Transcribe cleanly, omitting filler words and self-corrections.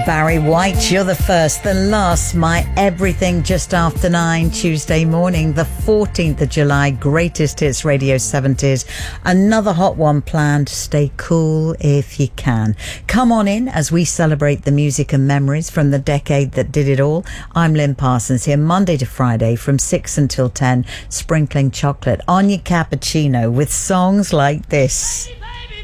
Barry White, You're the First, the Last, My Everything, just after 9, Tuesday morning, the 14th of July, Greatest Hits Radio 70s. Another hot one planned. Stay cool if you can. Come on in as we celebrate the music and memories from the decade that did it all. I'm Lynn Parsons here, Monday to Friday from 6 until 10, sprinkling chocolate on your cappuccino with songs like this.